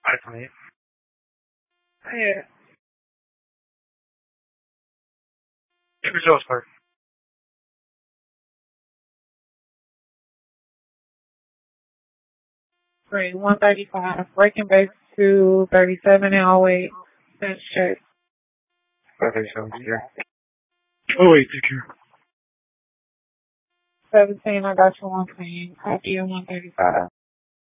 528. Yeah. Results part. Great. 135. Breaking back to 37 and 08. That's check. 537, yeah. Oh, wait, take care. 17, I got you 110. Copy of 135.